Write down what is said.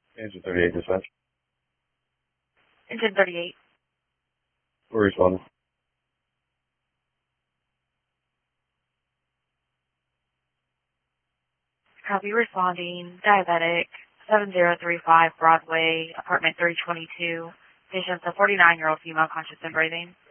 Engine 38 dispatch. Engine 38. We're responding. Copy responding. Diabetic. 7035 Broadway, apartment 322. Patient's a 49-year-old female, conscious and breathing.